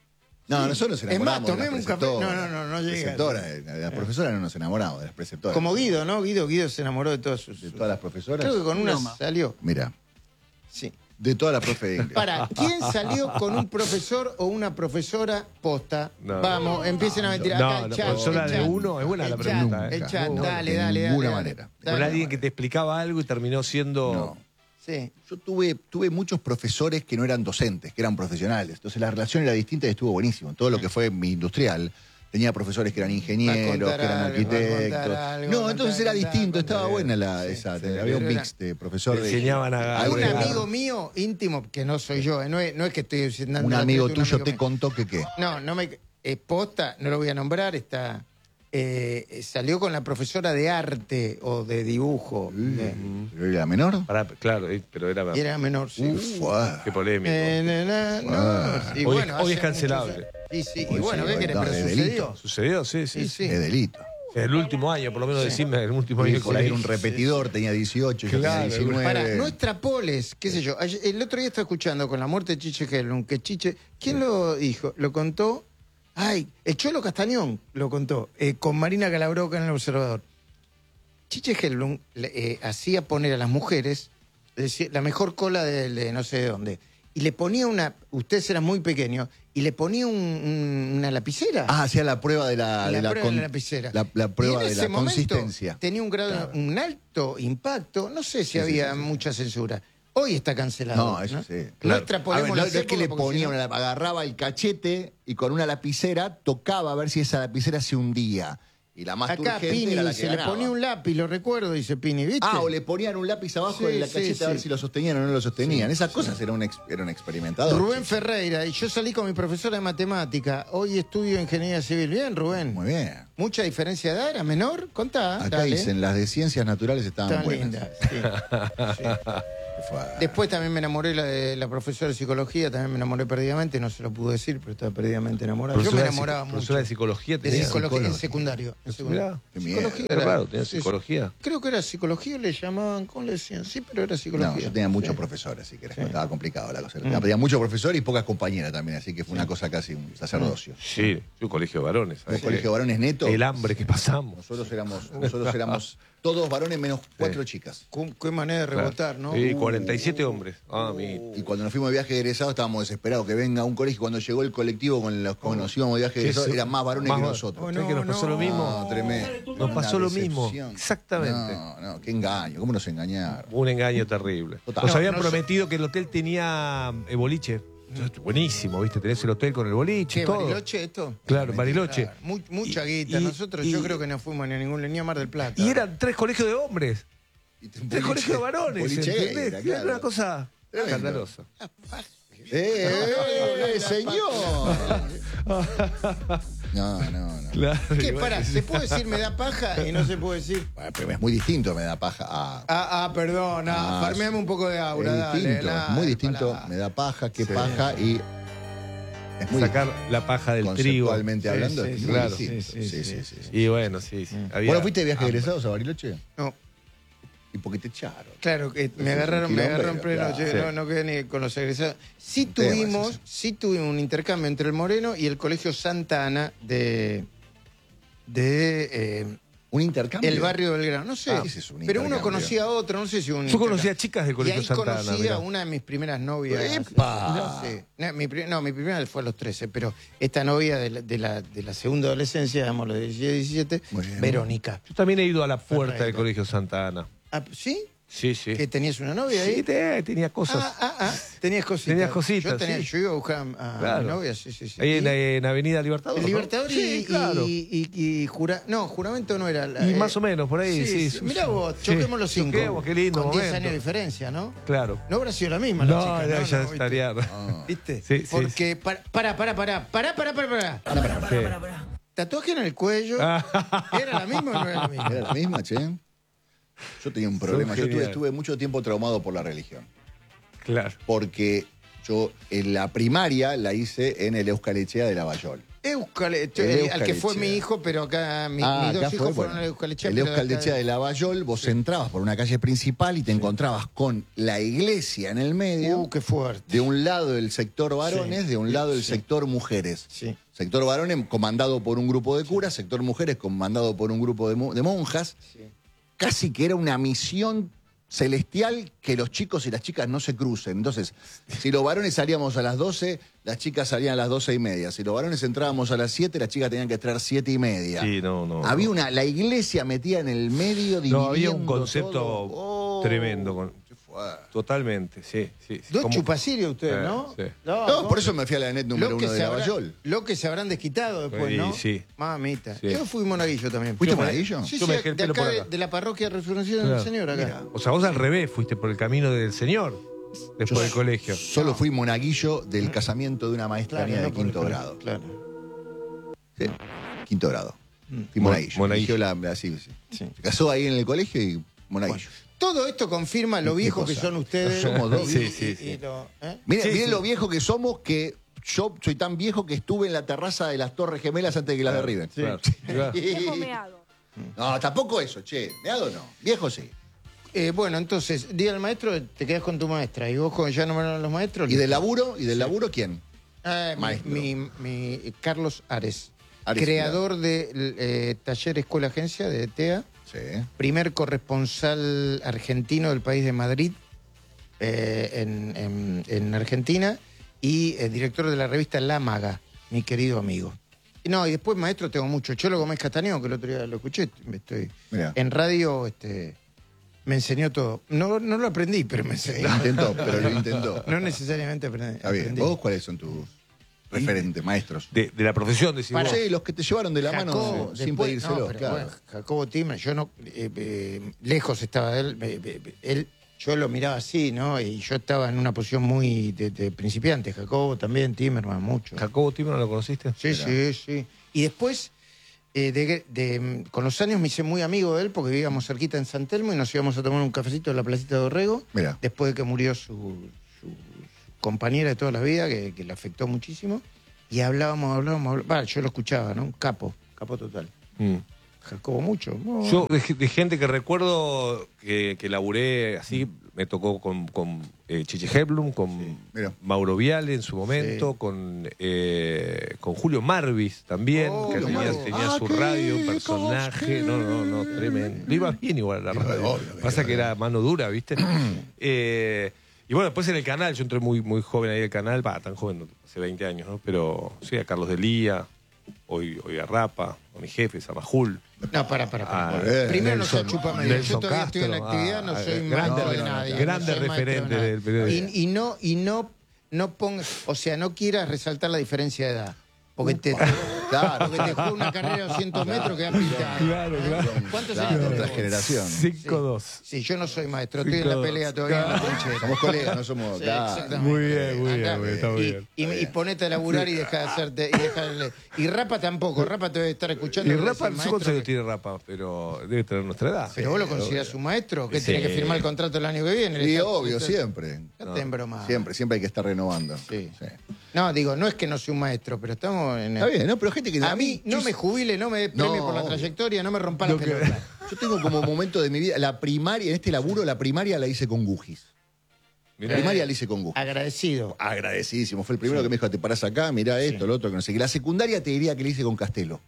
No, nosotros nos Es más, enamoramos de las tomemos un café. preceptoras. No, no, no, no llega. Preceptoras, eh, de las profesoras no nos enamoramos, de las preceptoras. Como Guido, ¿no? Guido, Guido se enamoró de todas sus... De todas las profesoras. Creo que con una No, ma. salió. Mira, Sí. de todas las profes de inglés. Para, ¿quién salió con un profesor o una profesora posta? No. Vamos, empiecen a mentir. No, Acá el la chat, profesora el de chat, uno, es buena el la chat, pregunta, ¿eh? El chat, Nunca, dale, de dale, dale. ninguna dale. manera. Con Dale. alguien que te explicaba algo y terminó siendo. No. Sí. Yo tuve, tuve muchos profesores que no eran docentes, que eran profesionales. Entonces la relación era distinta y estuvo buenísimo. Todo lo que fue mi industrial. Tenía profesores que eran ingenieros, Va a que eran contar algo, va a arquitectos. contar algo, va no, a entonces contar, era contar, distinto, contar. estaba buena la, Sí, esa. sí, había pero un era- mix de profesor Te de. enseñaban a- Un agregar. amigo mío íntimo, que no soy yo, eh, no, es, no es que estoy diciendo... Un amigo tuyo te contó que qué. No, no me... Es posta, no lo voy a nombrar, está... eh, salió con la profesora de arte o de dibujo. de- ¿Pero era menor? Pará, claro, eh, pero era. y era menor, sí. Uf, ah. Qué polémico. Eh, na, na, no, Ah. y Hoy bueno, es- hoy hace es cancelable. muchos años. Sí, sí, y Hoy bueno, sí, ¿qué hoy querés? no, Pero de sucedió. delito. ¿Sucedió? Sí, sí. Sí, sí. Es delito. El último año, por lo menos, Sí. decime, el último año. Y por ahí era un Sí. repetidor, tenía dieciocho, yo Claro, tenía diecinueve. Para, no extrapoles, qué sé yo. Ayer- El otro día estaba escuchando con la muerte de Chiche Helblum, que Chiche, ¿quién lo dijo? Lo contó, ay, el Cholo Castañón lo contó, eh, con Marina Calabroca en El Observador. Chiche Helblum le, eh, hacía poner a las mujeres decía, la mejor cola de, de no sé de dónde. Y le ponía una, ustedes eran muy pequeños, y le ponía un- un- una lapicera. Ah, hacía la prueba de la, La de la, prueba con- de la lapicera. la- la prueba Y en de ese la momento consistencia. Tenía un grado, Claro. un alto impacto. No sé si Sí, sí, había sí, sí. mucha censura. Hoy está cancelado. No, eso sí. No Claro. extrapolemos A ver, la no, no es que le época, porque ponía, si no- una- agarraba el cachete y con una lapicera tocaba a ver si esa lapicera se hundía. Y la más Acá turgente Pini era la que se le ganaba. ponía un lápiz, lo recuerdo, dice Pini, ¿viste? Ah, o le ponían un lápiz abajo Sí, en la sí, cacheta a ver sí. si lo sostenían o no lo sostenían. Esas cosas eran un, ex, era un experimentador. Rubén chico. Ferreira, y yo salí con mi profesora de matemática. Hoy estudio ingeniería civil. Bien, Rubén. Muy bien. ¿Mucha diferencia de edad? ¿Era menor? Contá. Acá dale. dicen, las de ciencias naturales estaban Tan buenas. linda. Sí. Sí. Fue- Después también me enamoré la de la profesora de psicología, también me enamoré perdidamente, no se lo pude decir, pero estaba perdidamente enamorado. Yo me Profesora de enamoraba psico- mucho. Profesora de psicología. De tenía. psicología, en psicología. secundario. En secundario. Mirá. Qué miedo. Psicología Qué era- raro, tenía sí, sí. psicología. Creo que era psicología, le llamaban, ¿cómo le decían? Sí, pero era psicología. No, yo tenía muchos Sí. profesores, así que era- Sí. estaba complicado la cosa. Mm. Tenía muchos profesores y pocas compañeras también, así que fue una cosa casi un sacerdocio. Sí, un colegio de varones. Un ¿sabes? colegio de varones neto. El hambre que pasamos. Nosotros éramos, nosotros éramos todos varones menos cuatro chicas. Qué, qué manera de rebotar, ¿no? Sí, Uh, cuarenta y siete hombres. Ah, mi. Y cuando nos fuimos de viaje de egresados estábamos desesperados que venga un colegio. Cuando llegó el colectivo con los que nos íbamos de viaje de Sí, egresados, sí. eran más varones Más que va- nosotros. Oh, ¿Sabes que nos pasó no, lo mismo? No, tremendo. Nos pasó Una lo mismo. decepción. Exactamente. No, no, qué engaño. ¿Cómo nos engañaron? Un engaño terrible. Total. Nos No, habían no prometido que el hotel tenía eh, boliche. Buenísimo, ¿viste? Tenés el hotel con el boliche, ¿Qué, todo. Bariloche esto? Claro, Bariloche. Claro, mu- mucha Y- guita. y- Nosotros, y- yo creo que no fuimos ni a ningún ni a Mar del Plata. Y eran tres colegios de hombres. Y te- Tres boliche- colegios de varones. boliche ¿Entendés? era, Era claro. una cosa Tremendo. escandalosa. ¡Eh, eh, eh, señor! No, no, no. Claro, ¿Qué? igual Pará, que- ¿se puede decir me da paja y no se puede decir? Bueno, pero es muy distinto, me da paja. Ah, Ah, ah, perdón, ah, Ah, farmeame un poco de aura, es dale. distinto, nah, muy distinto. pará. Me da paja, qué Sí. paja y. Es muy Sacar la paja del trigo. conceptualmente Sí, hablando, sí, es sí, muy claro. distinto. Sí, Sí, sí, sí, sí, sí, sí. Y bueno, sí, sí. Había ¿Vos no fuiste de viaje hambre. egresados a Bariloche? No, ¿Y por qué te echaron? claro, que me un agarraron, me agarraron en quilombero, pleno, claro. che, Sí. no, no quedé ni con los egresados. Sí Temas, tuvimos, ese. sí tuvimos un intercambio entre el Moreno y el Colegio Santa Ana de, de eh, ¿Un intercambio? el barrio Belgrano. No sé, Ah, ese es un pero uno intercambio. conocía a otro, no sé si un Yo intercambio. conocía chicas del Y Colegio ahí Santa Ana. conocí mirá. a una de mis primeras novias. ¡Epa! Sí. No, mi, pri- no, mi primera fue a los trece, pero esta novia de la, de la, de la segunda adolescencia, digamos, de diecisiete, diecisiete, Muy bien. Verónica. Yo también he ido a la puerta Ferreira. del Colegio Santa Ana. Ah, ¿sí? Sí, sí. ¿Que tenías una novia ahí? Sí, te- tenía cosas. Ah, ah, ah, tenías cositas. Tenías cositas, Yo, tenía, sí. yo iba a buscar a, a Claro. mi novia, sí, sí, sí. Ahí en, Y- la- en Avenida Libertador. el ¿no? Libertador y, Sí, claro. y, y, y jura, no, juramento no era. La, Y eh, más o menos, por ahí, sí, sí, Mirá sí. vos, Sí. choquemos los cinco. Choquemos, qué lindo Con diez momento. años de diferencia, ¿no? Claro. No habrá sido la misma la No, chica, ya, ¿no? ya No, ¿viste? estaría. ¿Viste? Sí, sí, Porque, para, para, para, para, para, para, para, para. Sí. Tatuaje en el cuello. Ah. ¿Era la misma o no era la misma? ¿Era la misma, che? Yo tenía un problema. Yo estuve, genial. estuve mucho tiempo traumado por la religión. Claro. Porque yo en la primaria la hice en el Euskalechea de Lavallol. Euskalechea, El el- al que Euskalechea. fue mi hijo, pero acá mi- Ah, mis dos acá hijos fue, fueron bueno, al Euskalechea. el pero de acá Euskalechea de Lavallol, vos entrabas por una calle principal y te encontrabas con la iglesia en el medio. Uh, qué fuerte. De un lado el sector varones, Sí. de un lado el Sí. sector mujeres. Sí. Sector varones comandado por un grupo de curas, sector mujeres comandado por un grupo de, mo- de monjas. Sí. Casi que era una misión celestial que los chicos y las chicas no se crucen. Entonces, si los varones salíamos a las doce, las chicas salían a las doce y media. Si los varones entrábamos a las siete, las chicas tenían que entrar siete y media. Sí, no, no. Había no. una, la iglesia metida en el medio, No, había un dividiendo concepto todo. Oh, tremendo. con- qué fuerte. Totalmente, sí. sí, sí. Dos Como- chupacirios ustedes, Eh, ¿no? sí. No, por eso me fui a la net número Lo que, uno de se habrá- Lavallol. lo que se habrán desquitado después, Sí, ¿no? sí. Mamita. Sí. Yo fui monaguillo también. ¿Fuiste Yo me- monaguillo? Sí, Yo sí, me dejé el de pelo acá, por de, acá. de la parroquia Resurrección Claro. del Señor, acá. Mira. O sea, vos al revés fuiste por el camino del Señor después del colegio. Solo fui monaguillo del casamiento de una maestra Claro, mía de no, por- quinto claro, grado. Claro. Sí, quinto grado. Fui Mon- monaguillo. monaguillo. Eligió la- la- sí, sí. Sí. Se casó ahí en el colegio y monaguillo. Todo esto confirma lo ¿Qué viejos que cosa? son ustedes. Somos dos. Y- Sí, y- sí, y- sí. y lo- ¿eh? Miren, Sí, miren sí. lo viejo que somos que yo soy tan viejo que estuve en la terraza de las Torres Gemelas antes de que las derriben. Claro, claro. Hemos meado. No, tampoco eso, che. Meado no. Viejo sí. Eh, bueno, entonces, día del maestro, te quedas con tu maestra. Y vos, cuando ya nombraron a los maestros. ¿Y del laburo? ¿Y del laburo quién? Ah, mi- Maestro. mi, mi- Carlos Ares, Ares, creador de eh, Taller Escuela Agencia de T E A, Sí. primer corresponsal argentino del país de Madrid eh, en, en- en Argentina y eh, director de la revista La Maga, mi querido amigo. Y no, y después maestro tengo mucho. Cholo Gómez Castañón, que el otro día lo escuché, estoy Mirá. en radio, este, me enseñó todo. No, no lo aprendí, pero me enseñó. Lo intentó, pero lo intentó. No necesariamente aprendí. Está bien. aprendí. ¿Vos cuáles son tus...? referente, maestros. De, de la profesión, decís Para- vos. Sí, los que te llevaron de la Jacobo, mano sin después- pedírselo. no, pero claro. bueno, Jacobo Timer, yo no, eh, eh, lejos estaba de él, eh, eh, él, yo lo miraba así, ¿no? Y yo estaba en una posición muy de, de principiante, Jacobo también, Timerman, mucho. ¿Jacobo Timo no lo conociste? Sí, sí, sí. Y después, eh, de, de- con los años me hice muy amigo de él porque vivíamos cerquita en San Telmo y nos íbamos a tomar un cafecito en la placita de Dorrego, Mirá. después de que murió su, su- su compañera de toda la vida, que, que le afectó muchísimo, y hablábamos, hablábamos, hablábamos. Bah, yo lo escuchaba, ¿no? Un capo, capo total. Mm. Jacobo mucho. Oh. Yo, de, de gente que recuerdo que, que laburé así, me tocó con, con eh, Chiche Hellblum, con mira. Mauro Viale en su momento, Sí. con, eh, con Julio Marvis también, Oh, que tenía, Marvis. tenía Ah, su qué radio, un cosas personaje. que- No, no, no, tremendo. Le iba bien igual a la Iba, radio. obvio, le Pasa iba que bien. era mano dura, ¿viste? Eh, y bueno, después en el canal, yo entré muy, muy joven ahí al canal, va, tan joven, no, hace veinte años, ¿no? Pero sí, a Carlos Delía, hoy, hoy a Rapa, a mi jefe, a Majul. No, para, para. para. Ah, bien. Primero no soy Nelson- chupamedia. Yo Nelson todavía estoy en la Castro, actividad, no ah, soy grande maestro de re- nadie. grande no soy maestro de referente nadie. del periodismo. Y, y no, y no, no ponga, o sea, no quieras resaltar la diferencia de edad. Porque te, Claro, porque te juega una carrera de doscientos metros que han pintado. Claro, claro. ¿Cuántos Claro, años tenés otra vos? generación. cinco dos. Sí, yo no soy maestro, estoy en la Cinco, pelea todavía en la trinchera. Somos colegas, no somos. Sí, claro. exactamente. Muy bien, muy bien, Andá, muy bien, está muy y, bien. y, y ponete a laburar y deja de hacerte. Y, deja de- y Rapa tampoco, Rapa te debe estar escuchando. Y que le Rapa, decís no sé cuántos maestro años que- tiene Rapa, pero debe tener nuestra edad. Pero vos lo considerás su maestro, que Sí. tiene que firmar el contrato el año que viene. Y Le está- obvio, está- siempre. Dejate en broma. Siempre, siempre hay que estar renovando. Sí. No, digo, no es que no sea un maestro, pero estamos en. Está bien, ¿no? Pero gente que. A mí no me jubile, no me dé premio No, por la obvio. trayectoria, no me rompa la No, que- pelota. Yo tengo como momento de mi vida. La primaria, en este laburo, la primaria la hice con Gugis. La Mirá. primaria la hice con Gugis. Agradecido. Agradecidísimo. Fue el primero que me dijo, te parás acá, mirá esto, lo otro, que no sé qué. La secundaria te diría que la hice con Castelo.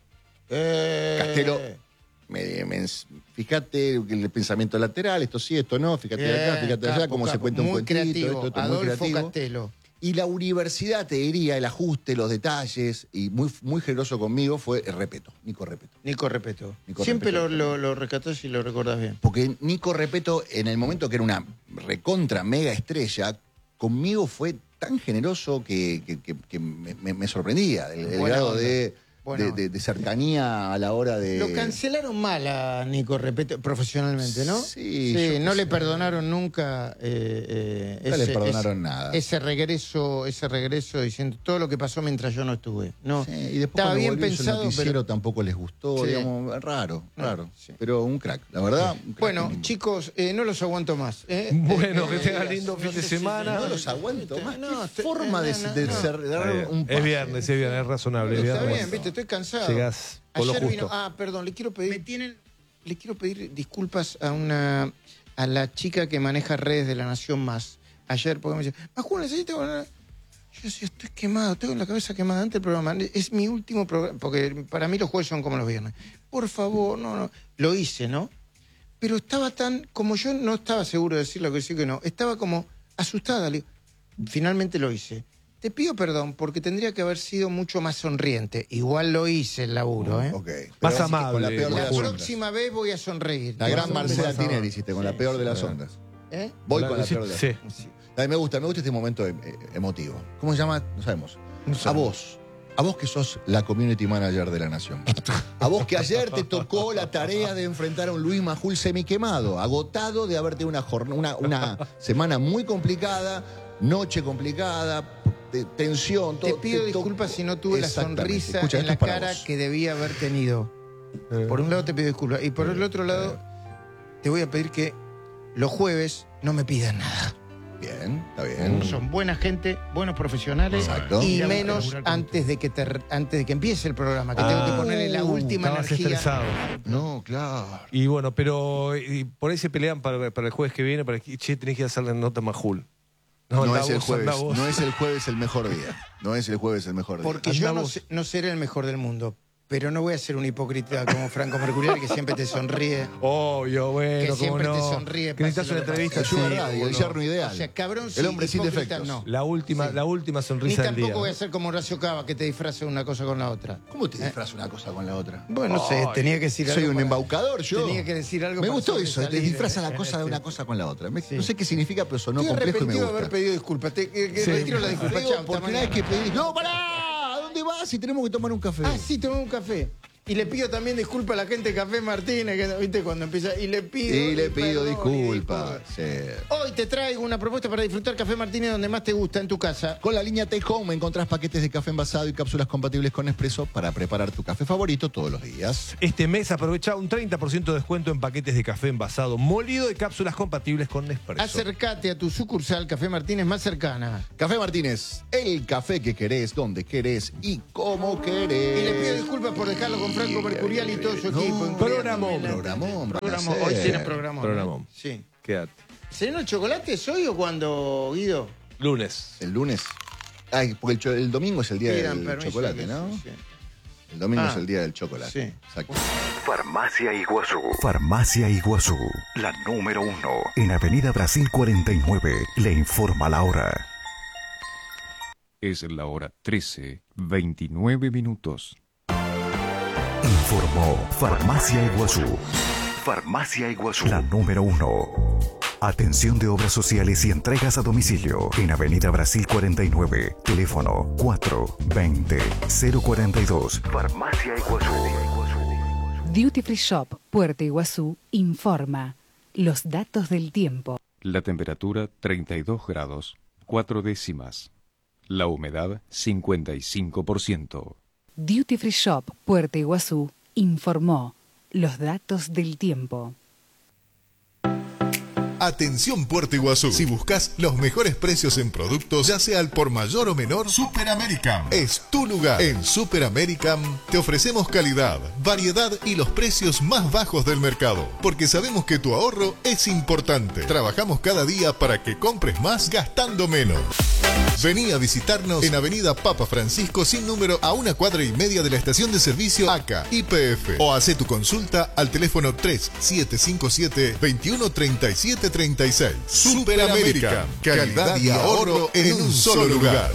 Eh, Castelo, me, me- fíjate el pensamiento lateral, esto sí, esto no, fíjate Bien, acá, fíjate allá, capo, cómo se capo. cuenta un Muy cuentito, creativo, esto, esto, muy Adolfo creativo. Castelo. Y la universidad, te diría, el ajuste, los detalles, y muy, muy generoso conmigo fue el Repeto, Nico Repeto. Nico Repeto. Nico Siempre Repeto. lo, lo, lo rescatás y lo recordás bien. Porque Nico Repeto, en el momento que era una recontra mega estrella, conmigo fue tan generoso que, que- que- que me, me- me sorprendía. El, el Buena grado onda. de, Buena de- onda. de- de cercanía a la hora de. Lo cancelaron mal a Nico Repeto profesionalmente, ¿no? Sí, yo qué no le sé. perdonaron nunca eh, eh, No le perdonaron nada. Ese regreso, ese regreso diciendo todo lo que pasó mientras yo no estuve. No, Sí, y después estaba cuando bien volvió, hizo el pensado, noticiero pero tampoco les gustó, Sí. digamos, raro, No, raro. sí. Pero un crack, la verdad. un crack bueno, mínimo. chicos, eh, no los aguanto más. ¿eh? Bueno, Eh, que tengan eh, lindo no fin de sé si- semana. No los aguanto más. No, Qué estoy- forma de, no, no, de no. cerrar Está bien. un Es pase. viernes, es viernes, es razonable. es Está viernes. bien, viste, estoy cansado. Llegás por lo Ayer justo. vino- ah, perdón, le quiero pedir. Le quiero pedir disculpas a una a la chica que maneja redes de La Nación Más. Ayer, porque me dice, Majul, necesito. Yo decía, estoy quemado, tengo la cabeza quemada antes del programa. Es mi último programa, porque para mí los jueves son como los viernes. Por favor, no, no. Lo hice, ¿no? Pero estaba tan, como yo no estaba seguro de decir lo que sí que no, estaba como asustada. Le digo, finalmente lo hice. Te pido perdón porque tendría que haber sido mucho más sonriente. Igual lo hice el laburo, ¿eh? Ok. Más Pero amable, Con la peor de La las Majul. ondas. próxima vez voy a sonreír. La gran Te mando un Marcela beso. Tineri hiciste con la peor de las ondas. ¿Eh? Voy Hola, con la sí, peor de las sí. ondas. Sí. A mí me gusta, me gusta este momento em- eh, emotivo. ¿Cómo se llama? No sabemos. No A sabemos. vos. A vos que sos la community manager de La Nación. A vos que ayer te tocó la tarea de enfrentar a un Luis Majul semiquemado, agotado de haber tenido una, jorn- una, una semana muy complicada, noche complicada, de tensión, todo. Te pido tocó. disculpas si no tuve la Exactamente. sonrisa Escucha, en esto la es para cara vos. que debía haber tenido. Por un lado te pido disculpas. Y por el otro lado, te voy a pedir que los jueves no me pidan nada. Bien, está bien. Son buena gente, buenos profesionales. Exacto. Y Ir a menos laburar con antes de que te, antes de que empiece el programa, que tengo que ponerle la última Estabas energía. estresado. No, claro. Y bueno, pero y por ahí se pelean para, para el jueves que viene, para que, che, tenés que hacerle nota a Majul. No, andá es el vos, jueves. andá vos. No es el jueves el mejor día. No es el jueves el mejor día. Porque Andá yo no, vos. sé- no seré el mejor del mundo, pero no voy a ser un hipócrita como Franco Mercurial que siempre te sonríe. Obvio, bueno, Que cómo siempre no. te sonríe, Que necesitas pase una lo que entrevista El Sugar así, Radio, el boludo. yerno ideal. O sea, cabrón, sí, el hombre sin hipócrita, defectos. no. La última, Sí. la última Ni sonrisa del tampoco día. voy a ser como Horacio Cava, que te disfraza una cosa con la otra. ¿Cómo te disfrazas una cosa con la otra? Bueno, no sé, tenía que decir Soy algo un para- embaucador, yo. Tenía que decir algo Me para gustó eso, te sobresalir disfrazan la en cosa de este- una cosa con la otra. Me- Sí. No sé qué significa, pero sonó Estoy complejo y me arrepentido de gusta. haber pedido disculpas. Te, que, que Sí. retiro la disculpa. Digo, Chao, hasta porque una vez mañana. que pedí. ¡No, pará! Ah, sí, tenemos que tomar un café. Ah, sí, tomé un café. Y le pido también disculpas a la gente de Café Martínez, que viste cuando empieza. Y le pido. Y le pido perdón, disculpas. y Sí. Hoy te traigo una propuesta para disfrutar Café Martínez donde más te gusta, en tu casa. Con la línea Take Home encontrás paquetes de café envasado y cápsulas compatibles con Nespresso para preparar tu café favorito todos los días. Este mes aprovecha un treinta por ciento de descuento en paquetes de café envasado molido y cápsulas compatibles con Nespresso. Acércate a tu sucursal Café Martínez más cercana. Café Martínez, el café que querés, donde querés y cómo querés. Y le pido disculpas por dejarlo con Franco Mercurial y todo su equipo. No, programón, programón, Programón. van a Hoy hacer. tienes programón. Programón. Sí. Quédate. ¿Será el chocolate hoy o cuando, Guido? Lunes. El lunes. Ay, porque el, cho- el domingo es el día Pidan del permiso, chocolate, que ¿no? sí, sí. El domingo Ah, es el día del chocolate. sí. Exacto. Farmacia Iguazú. Farmacia Iguazú. La número uno. En Avenida Brasil cuarenta y nueve. Le informa la hora. Es la hora trece, veintinueve minutos. Informó Farmacia Iguazú. Farmacia Iguazú. La número uno. Atención de obras sociales y entregas a domicilio. En Avenida Brasil cuarenta y nueve. Teléfono cuatro veinte cero cuarenta y dos. Farmacia Iguazú. Duty Free Shop, Puerto Iguazú, informa los datos del tiempo. La temperatura treinta y dos grados, cuatro décimas. La humedad cincuenta y cinco por ciento. Duty Free Shop, Puerto Iguazú, informó los datos del tiempo. Atención Puerto Iguazú. Si buscas los mejores precios en productos, ya sea al por mayor o menor, Super American es tu lugar. En Super American te ofrecemos calidad, variedad y los precios más bajos del mercado. Porque sabemos que tu ahorro es importante. Trabajamos cada día para que compres más gastando menos. Vení a visitarnos en Avenida Papa Francisco sin número a una cuadra y media de la estación de servicio A C A Y P F o hace tu consulta al teléfono tres siete cinco siete, veintiuno treinta y siete treinta y seis. Super American, calidad y ahorro en un solo lugar.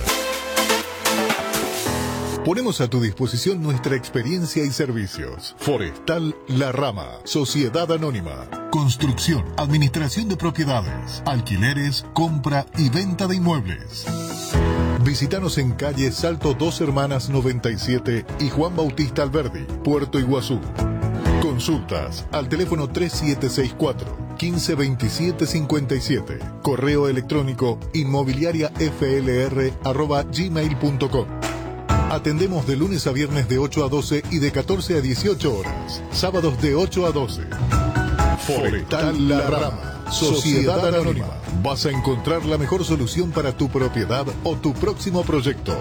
Ponemos a tu disposición nuestra experiencia y servicios. Forestal La Rama, Sociedad Anónima. Construcción, administración de propiedades, alquileres, compra y venta de inmuebles. Visítanos en calle Salto Dos Hermanas noventa y siete y Juan Bautista Alberdi, Puerto Iguazú. Consultas al teléfono tres siete seis cuatro, quince veintisiete cincuenta y siete. Correo electrónico inmobiliariaflr arroba gmail punto com. Atendemos de lunes a viernes de ocho a doce y de catorce a dieciocho horas. Sábados de ocho a doce. Forestal La Rama, Sociedad Anónima. Vas a encontrar la mejor solución para tu propiedad o tu próximo proyecto.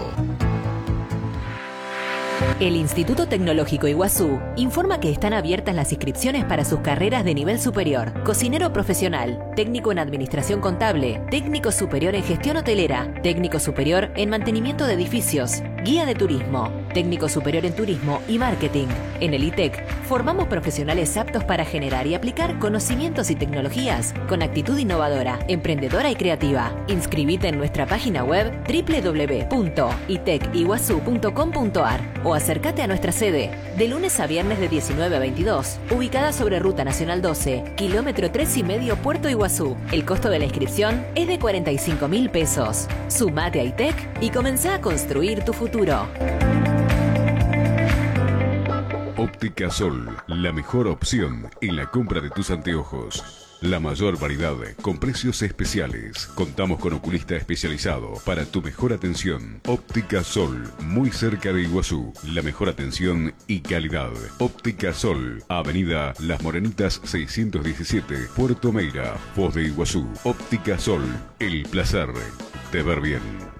El Instituto Tecnológico Iguazú informa que están abiertas las inscripciones para sus carreras de nivel superior: cocinero profesional, técnico en administración contable, técnico superior en gestión hotelera, técnico superior en mantenimiento de edificios, guía de turismo, técnico superior en turismo y marketing. En el I T E C formamos profesionales aptos para generar y aplicar conocimientos y tecnologías con actitud innovadora, emprendedora y creativa. Inscribite en nuestra página web doble u doble u doble u punto itec iguazú punto com punto ar o acércate a nuestra sede de lunes a viernes de diecinueve a veintidós, ubicada sobre Ruta Nacional doce, kilómetro tres y medio, Puerto Iguazú. El costo de la inscripción es de cuarenta y cinco mil pesos. Sumate a I T E C y comenzá a construir tu futuro. Óptica Sol, la mejor opción en la compra de tus anteojos. La mayor variedad con precios especiales. Contamos con oculista especializado para tu mejor atención. Óptica Sol, muy cerca de Iguazú. La mejor atención y calidad. Óptica Sol, Avenida Las Morenitas seiscientos diecisiete, Puerto Meira, Foz de Iguazú. Óptica Sol, el placer de ver bien.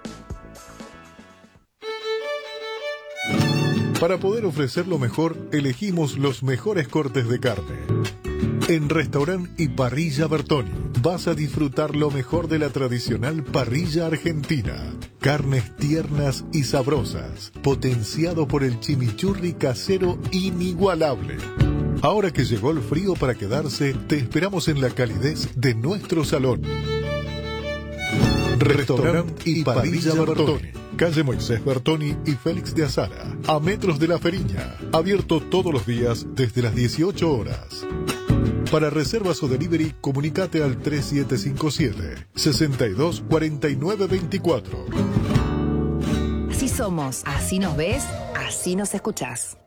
Para poder ofrecer lo mejor, elegimos los mejores cortes de carne. En Restaurant y Parrilla Bertoni vas a disfrutar lo mejor de la tradicional parrilla argentina. Carnes tiernas y sabrosas, potenciado por el chimichurri casero inigualable. Ahora que llegó el frío para quedarse, te esperamos en la calidez de nuestro salón. Restaurant y Parrilla Bertoni, calle Moisés Bertoni y Félix de Azara, a metros de la Feriña. Abierto todos los días desde las dieciocho horas. Para reservas o delivery, comunicate al tres siete cinco siete, seis dos cuatro nueve dos cuatro. Si somos. Así nos ves, así nos escuchás.